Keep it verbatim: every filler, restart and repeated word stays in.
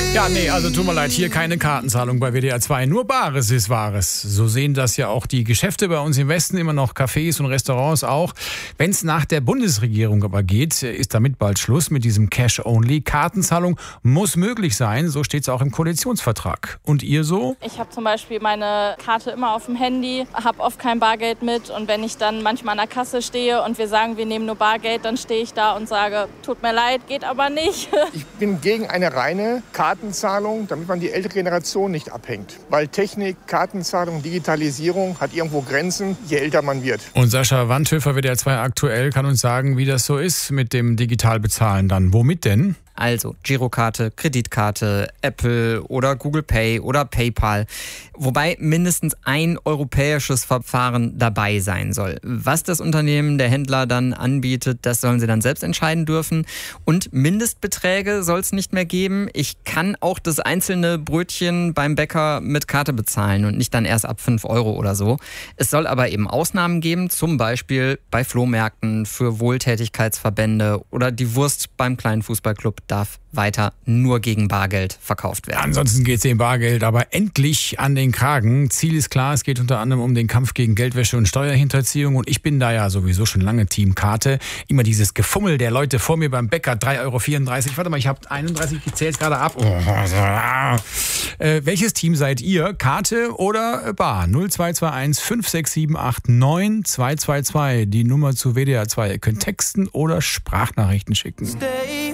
Ja, nee, also tut mir leid, hier keine Kartenzahlung bei W D R zwei, nur Bares ist Wahres. So sehen das ja auch die Geschäfte bei uns im Westen, immer noch Cafés und Restaurants auch. Wenn es nach der Bundesregierung aber geht, ist damit bald Schluss mit diesem Cash-Only. Kartenzahlung muss möglich sein, so steht es auch im Koalitionsvertrag. Und ihr so? Ich habe zum Beispiel meine Karte immer auf dem Handy, habe oft kein Bargeld mit und wenn ich dann manchmal an der Kasse stehe und wir sagen, wir nehmen nur Bargeld, dann stehe ich da und sage, tut mir leid, geht aber nicht. Ich bin gegen eine reine Kartenzahlung, damit man die ältere Generation nicht abhängt. Weil Technik, Kartenzahlung, Digitalisierung hat irgendwo Grenzen, je älter man wird. Und Sascha Wandhöfer, W D R zwei aktuell, kann uns sagen, wie das so ist mit dem Digitalbezahlen dann. Womit denn? Also Girokarte, Kreditkarte, Apple oder Google Pay oder PayPal. Wobei mindestens ein europäisches Verfahren dabei sein soll. Was das Unternehmen, der Händler dann anbietet, das sollen sie dann selbst entscheiden dürfen. Und Mindestbeträge soll es nicht mehr geben. Ich kann auch das einzelne Brötchen beim Bäcker mit Karte bezahlen und nicht dann erst ab fünf Euro oder so. Es soll aber eben Ausnahmen geben, zum Beispiel bei Flohmärkten, für Wohltätigkeitsverbände oder die Wurst beim kleinen Fußballclub darf weiter nur gegen Bargeld verkauft werden. Ansonsten geht es dem Bargeld aber endlich an den Kragen. Ziel ist klar, es geht unter anderem um den Kampf gegen Geldwäsche und Steuerhinterziehung. Und ich bin da ja sowieso schon lange Team Karte. Immer dieses Gefummel der Leute vor mir beim Bäcker, drei Euro vierunddreißig. Warte mal, ich habe einunddreißig, ich zähle es gerade ab. Oh. Äh, welches Team seid ihr? Karte oder Bar? null zwei zwei eins fünf sechs sieben acht neun zwei zwei zwei. Die Nummer zu W D R zwei. Ihr könnt texten oder Sprachnachrichten schicken.